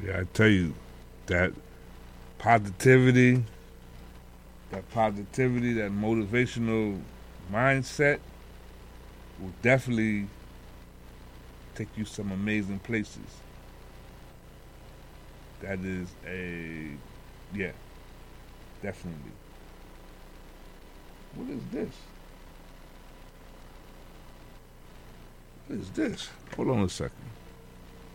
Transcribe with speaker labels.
Speaker 1: Yeah, I tell you, that positivity, that motivational mindset will definitely take you some amazing places. That is yeah, definitely. What is this? What is this? Hold on a second.